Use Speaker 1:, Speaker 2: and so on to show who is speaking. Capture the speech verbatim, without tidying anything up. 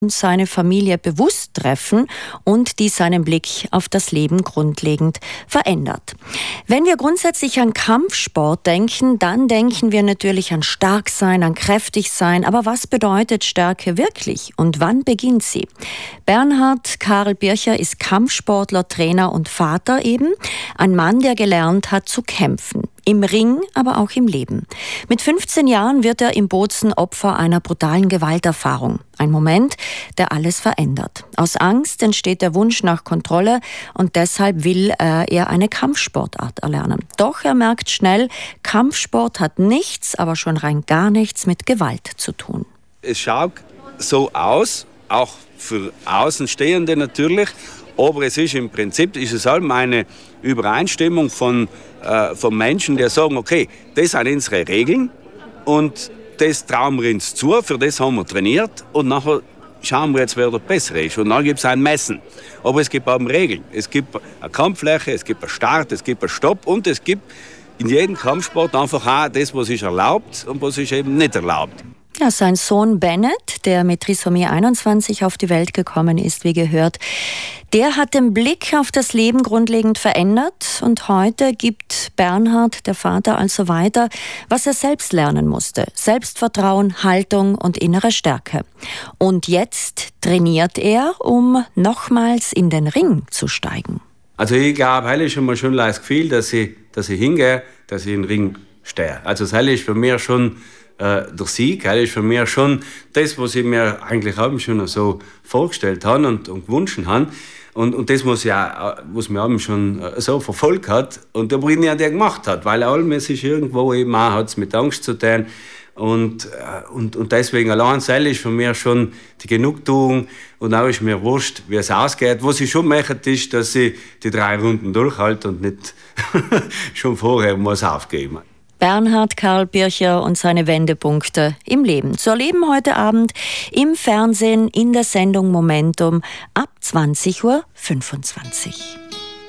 Speaker 1: seine Familie bewusst treffen und die seinen Blick auf das Leben grundlegend verändert. Wenn wir grundsätzlich an Kampfsport denken, dann denken wir natürlich an stark sein, an kräftig sein. Aber was bedeutet Stärke wirklich und wann beginnt sie? Bernhard Karl Bircher ist Kampfsportler, Trainer und Vater eben. Ein Mann, der gelernt hat zu kämpfen. Im Ring, aber auch im Leben. Mit fünfzehn Jahren wird er in Bozen Opfer einer brutalen Gewalterfahrung. Ein Moment, der alles verändert. Aus Angst entsteht der Wunsch nach Kontrolle und deshalb will äh, er eine Kampfsportart erlernen. Doch er merkt schnell, Kampfsport hat nichts, aber schon rein gar nichts mit Gewalt zu tun.
Speaker 2: Es schaut so aus, auch für Außenstehende natürlich, aber es ist im Prinzip ist es halt eine Übereinstimmung von, äh, von Menschen, die sagen, okay, das sind unsere Regeln und das trauen wir uns zu, für das haben wir trainiert und nachher schauen wir jetzt, wer der Bessere ist. Und dann gibt es ein Messen. Aber es gibt auch Regeln. Es gibt eine Kampffläche, es gibt einen Start, es gibt einen Stopp und es gibt in jedem Kampfsport einfach auch das, was ist erlaubt und was ist eben nicht erlaubt.
Speaker 1: Ja, sein Sohn Bennett, der mit Trisomie einundzwanzig auf die Welt gekommen ist, wie gehört, der hat den Blick auf das Leben grundlegend verändert und heute gibt Bernhard, der Vater, also weiter, was er selbst lernen musste. Selbstvertrauen, Haltung und innere Stärke. Und jetzt trainiert er, um nochmals in den Ring zu steigen.
Speaker 2: Also ich glaube, heute ist schon mal schon das Gefühl, dass ich, dass ich hingehe, dass ich in den Ring stehe. Also das ist für mich schon der Sieg, das ist für mich schon das, was ich mir eigentlich auch schon so vorgestellt habe und, und gewünscht habe. Und, und das, was, ja, was mir schon so verfolgt hat und der Brini, der gemacht hat, weil allem sich irgendwo eben auch hat's mit Angst zu tun. Und, und, und deswegen allein das ist für mich schon die Genugtuung und auch ist mir wurscht, wie es ausgeht. Was ich schon mache, ist, dass ich die drei Runden durchhalte und nicht schon vorher muss aufgeben.
Speaker 1: Bernhard Karl Bircher und seine Wendepunkte im Leben. Zu erleben heute Abend im Fernsehen in der Sendung Momentum ab zwanzig Uhr fünfundzwanzig.